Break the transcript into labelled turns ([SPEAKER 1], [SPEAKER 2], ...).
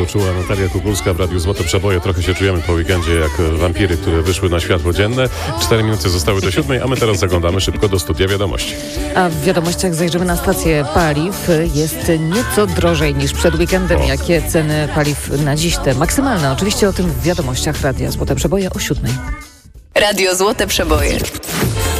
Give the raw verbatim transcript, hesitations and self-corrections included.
[SPEAKER 1] to czuła Natalia Kukulska w Radiu Złote Przeboje. Trochę się czujemy po weekendzie jak wampiry, które wyszły na światło dzienne. Cztery minuty zostały do siódmej, a my teraz zaglądamy szybko do studia wiadomości.
[SPEAKER 2] A w wiadomościach zajrzymy na stację paliw. Jest nieco drożej niż przed weekendem.
[SPEAKER 1] O.
[SPEAKER 2] Jakie ceny paliw na dziś te maksymalne? Oczywiście o tym w wiadomościach Radia Złote Przeboje o siódmej.
[SPEAKER 3] Radio Złote Przeboje.